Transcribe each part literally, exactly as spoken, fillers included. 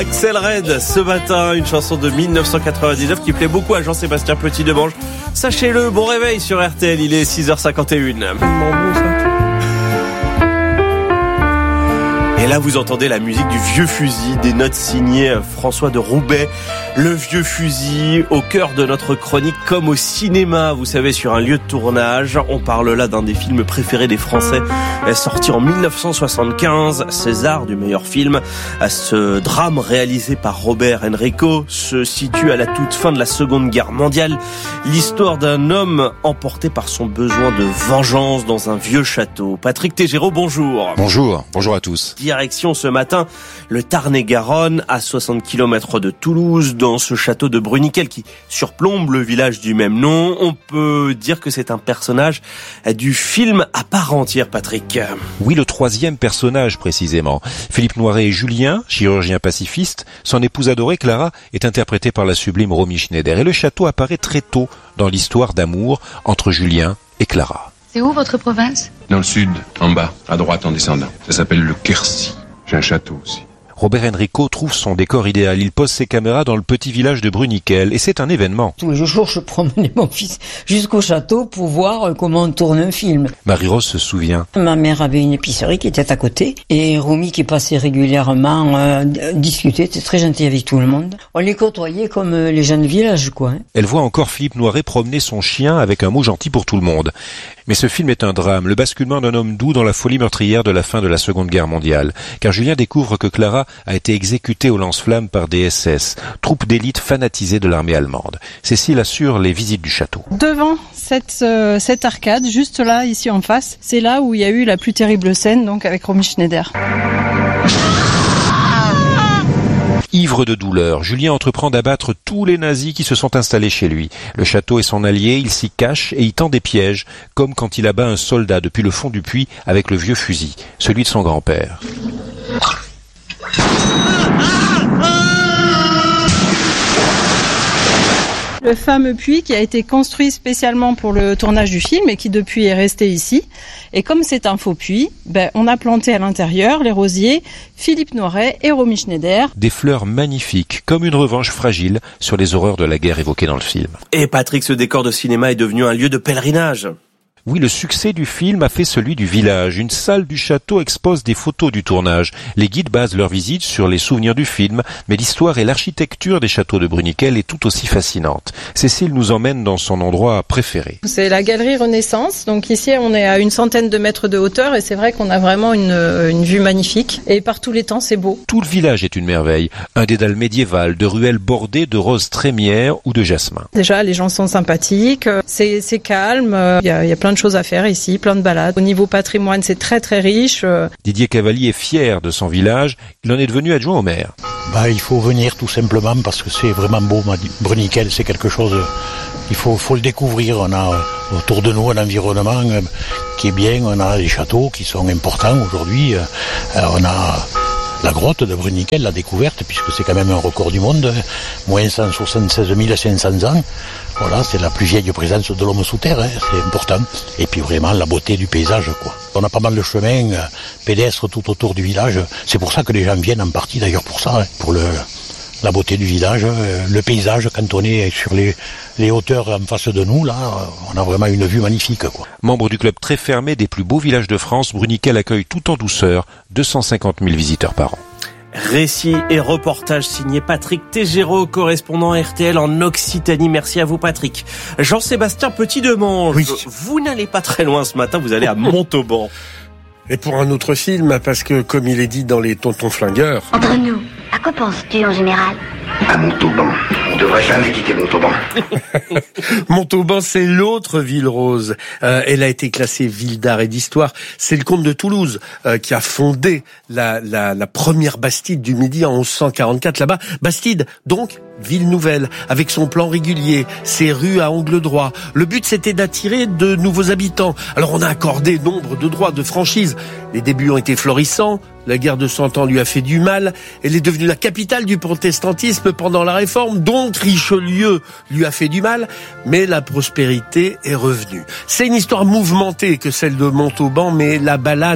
Axel Red, ce matin, une chanson de dix-neuf cent quatre-vingt-dix-neuf qui plaît beaucoup à Jean-Sébastien Petit-Demange. Sachez-le, bon réveil sur R T L, il est six heures cinquante et une. Et là, vous entendez la musique du Vieux Fusil, des notes signées François de Roubaix. Le Vieux Fusil, au cœur de notre chronique, comme au cinéma, vous savez, sur un lieu de tournage. On parle là d'un des films préférés des Français, sorti en dix-neuf cent soixante-quinze, César du meilleur film. Ce drame réalisé par Robert Enrico se situe à la toute fin de la Seconde Guerre mondiale. L'histoire d'un homme emporté par son besoin de vengeance dans un vieux château. Patrick Tégéraud, bonjour. Bonjour, bonjour à tous. Direction ce matin, le Tarn-et-Garonne, à soixante kilomètres de Toulouse, dans ce château de Bruniquel qui surplombe le village du même nom. On peut dire que c'est un personnage du film à part entière, Patrick. Oui, le troisième personnage précisément. Philippe Noiret est Julien, chirurgien pacifiste. Son épouse adorée, Clara, est interprétée par la sublime Romy Schneider. Et le château apparaît très tôt dans l'histoire d'amour entre Julien et Clara. C'est où votre province ? Dans le sud, en bas, à droite en descendant. Ça s'appelle le Quercy. J'ai un château aussi. Robert Enrico trouve son décor idéal. Il pose ses caméras dans le petit village de Bruniquel et c'est un événement. Tous les jours, je promenais mon fils jusqu'au château pour voir comment on tourne un film. Marie-Rose se souvient. Ma mère avait une épicerie qui était à côté et Romy qui passait régulièrement euh, discuter, était très gentil avec tout le monde. On les côtoyait comme les gens de village, quoi. Elle voit encore Philippe Noiret promener son chien avec un mot gentil pour tout le monde. Mais ce film est un drame, le basculement d'un homme doux dans la folie meurtrière de la fin de la Seconde Guerre mondiale. Car Julien découvre que Clara a été exécutée au lance-flammes par des S S, troupe d'élite fanatisée de l'armée allemande. Cécile assure les visites du château. Devant cette, euh, cette arcade, juste là, ici en face, c'est là où il y a eu la plus terrible scène, donc avec Romy Schneider. Ivre de douleur, Julien entreprend d'abattre tous les nazis qui se sont installés chez lui. Le château est son allié, il s'y cache et y tend des pièges, comme quand il abat un soldat depuis le fond du puits avec le vieux fusil, celui de son grand-père. Le fameux puits qui a été construit spécialement pour le tournage du film et qui depuis est resté ici. Et comme c'est un faux puits, ben, on a planté à l'intérieur les rosiers Philippe Noiret et Romy Schneider. Des fleurs magnifiques, comme une revanche fragile sur les horreurs de la guerre évoquées dans le film. Et Patrick, ce décor de cinéma est devenu un lieu de pèlerinage. Oui, le succès du film a fait celui du village. Une salle du château expose des photos du tournage. Les guides basent leur visite sur les souvenirs du film, mais l'histoire et l'architecture des châteaux de Bruniquel est tout aussi fascinante. Cécile nous emmène dans son endroit préféré. C'est la galerie Renaissance. Donc ici, on est à une centaine de mètres de hauteur et c'est vrai qu'on a vraiment une, une vue magnifique. Et par tous les temps, c'est beau. Tout le village est une merveille. Un dédale médiéval de ruelles bordées de roses trémières ou de jasmin. Déjà, les gens sont sympathiques. C'est, c'est calme. Il y a, il y a plein de choses à faire ici, plein de balades. Au niveau patrimoine, c'est très très riche. Didier Cavalier est fier de son village. Il en est devenu adjoint au maire. Bah, il faut venir tout simplement parce que c'est vraiment beau. Bruniquel, c'est quelque chose, il faut, faut le découvrir. On a autour de nous un environnement qui est bien. On a des châteaux qui sont importants aujourd'hui. On a la grotte de Bruniquel, la découverte, puisque c'est quand même un record du monde, moins cent soixante-seize mille cinq cents ans. Voilà, c'est la plus vieille présence de l'homme sous terre, hein, c'est important. Et puis vraiment la beauté du paysage, quoi. On a pas mal de chemins euh, pédestres tout autour du village. C'est pour ça que les gens viennent en partie d'ailleurs pour ça, hein, pour le la beauté du village, euh, le paysage. Quand on est sur les les hauteurs en face de nous, là, on a vraiment une vue magnifique, quoi. Membre du club très fermé des plus beaux villages de France, Bruniquel accueille tout en douceur deux cent cinquante mille visiteurs par an. Récit et reportage signé Patrick Tégéraud, correspondant R T L en Occitanie. Merci à vous, Patrick. Jean-Sébastien Petit-Demange, oui. Vous n'allez pas très loin ce matin, vous allez à Montauban. Et pour un autre film, parce que comme il est dit dans les Tontons Flingueurs... Entre nous, à quoi penses-tu en général ? À Montauban. On ne devrait jamais quitter Montauban. Montauban, c'est l'autre ville rose. Euh, elle a été classée ville d'art et d'histoire. C'est le comte de Toulouse euh, qui a fondé la, la, la première Bastide du Midi en onze cent quarante-quatre là-bas. Bastide, donc, ville nouvelle, avec son plan régulier, ses rues à angle droit. Le but, c'était d'attirer de nouveaux habitants. Alors, on a accordé nombre de droits, de franchises. Les débuts ont été florissants. La guerre de Cent Ans lui a fait du mal. Elle est devenue la capitale du protestantisme pendant la Réforme, donc Richelieu lui a fait du mal, mais la prospérité est revenue. C'est une histoire mouvementée que celle de Montauban, mais la balade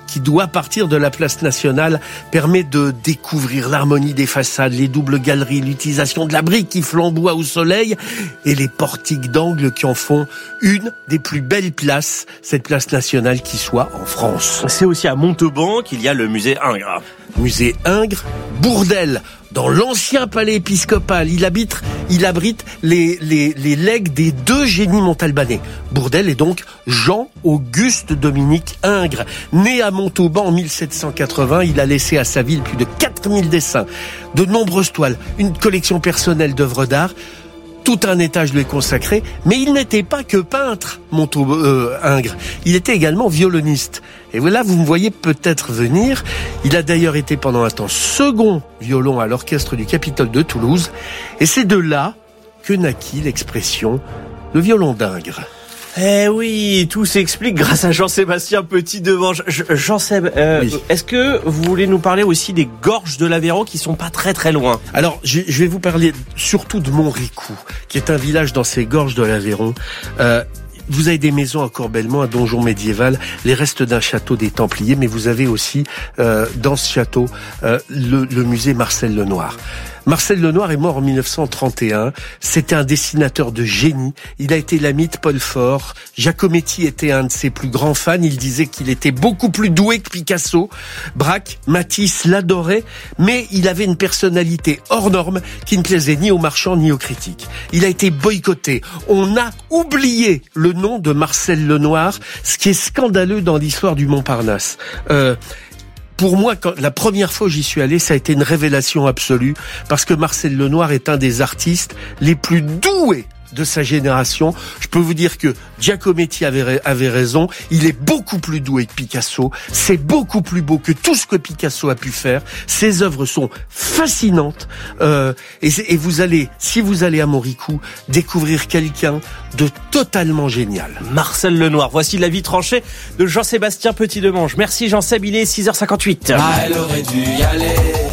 qui doit partir de la place Nationale permet de découvrir l'harmonie des façades, les doubles galeries, l'utilisation de la brique qui flamboie au soleil et les portiques d'angle qui en font une des plus belles places, cette place Nationale qui soit en France. C'est aussi à Montauban qu'il y a le musée Ingres. Musée Ingres, Bourdelle, dans l'ancien palais épiscopal. Il abrite, il abrite les, les, les legs des deux génies montalbanais. Bourdelle est donc Jean-Auguste Dominique Ingres. Né à Montauban en mille sept cent quatre-vingts, il a laissé à sa ville plus de quatre mille dessins, de nombreuses toiles, une collection personnelle d'œuvres d'art. Tout un étage lui est consacré, mais il n'était pas que peintre, Montauban, euh, Ingres. Il était également violoniste. Et voilà, vous me voyez peut-être venir. Il a d'ailleurs été pendant un temps second violon à l'orchestre du Capitole de Toulouse. Et c'est de là que naquit l'expression « le violon d'Ingres ». Eh oui, tout s'explique grâce à Jean-Sébastien Petit-Demange. Jean-Seb, euh, oui. Est-ce que vous voulez nous parler aussi des gorges de l'Aveyron qui sont pas très très loin? Alors, je vais vous parler surtout de Montricou, qui est un village dans ces gorges de l'Aveyron. Euh, Vous avez des maisons à Corbellement, un donjon médiéval, les restes d'un château des Templiers, mais vous avez aussi euh, dans ce château euh, le, le musée Marcel Lenoir. Marcel Lenoir est mort en mille neuf cent trente et un. C'était un dessinateur de génie. Il a été l'ami de Paul Fort. Giacometti était un de ses plus grands fans. Il disait qu'il était beaucoup plus doué que Picasso. Braque, Matisse l'adorait, mais il avait une personnalité hors norme qui ne plaisait ni aux marchands ni aux critiques. Il a été boycotté. On a oublié le nom de Marcel Lenoir, ce qui est scandaleux dans l'histoire du Montparnasse. Euh, Pour moi, quand, la première fois où j'y suis allé, ça a été une révélation absolue, parce que Marcel Lenoir est un des artistes les plus doués de sa génération. Je peux vous dire que Giacometti avait, avait raison, il est beaucoup plus doué que Picasso, c'est beaucoup plus beau que tout ce que Picasso a pu faire, ses œuvres sont fascinantes, euh, et, et vous allez, si vous allez à Montricou, découvrir quelqu'un de totalement génial. Marcel Lenoir, voici la vie tranchée de Jean-Sébastien Petit-Demange. Merci Jean-Seb, il est six heures cinquante-huit. Ah, elle aurait dû y aller,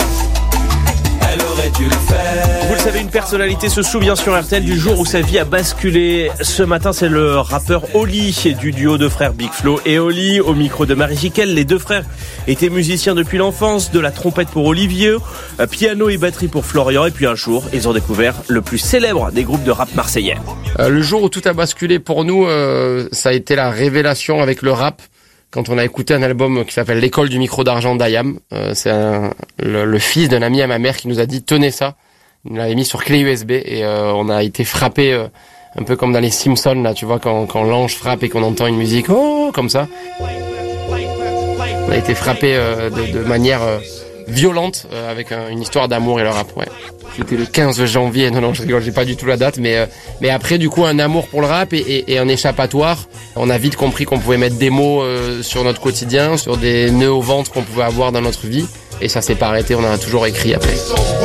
elle aurait dû le faire. Vous le savez, une personnalité se souvient sur R T L du jour où sa vie a basculé. Ce matin, c'est le rappeur Oli du duo de frères Big Flo et Oli, au micro de Marie Jiquel. Les deux frères étaient musiciens depuis l'enfance, de la trompette pour Olivier, piano et batterie pour Florian. Et puis un jour, ils ont découvert le plus célèbre des groupes de rap marseillais. Euh, le jour où tout a basculé pour nous, euh, ça a été la révélation avec le rap. Quand on a écouté un album qui s'appelle L'école du micro d'argent d'Ayam, euh, c'est un, le, le fils d'un ami à ma mère qui nous a dit « Tenez ça ». Il l'avait mis sur clé U S B et euh, on a été frappé euh, un peu comme dans les Simpsons là, tu vois, quand, quand l'ange frappe et qu'on entend une musique oh comme ça. On a été frappé euh, de, de manière euh, violente euh, avec un, une histoire d'amour et le rap. Ouais. C'était le quinze janvier. Non non, je rigole, j'ai pas du tout la date, mais euh, mais après du coup un amour pour le rap et, et, et un échappatoire. On a vite compris qu'on pouvait mettre des mots euh, sur notre quotidien, sur des nœuds au ventre qu'on pouvait avoir dans notre vie et ça s'est pas arrêté. On a toujours écrit après.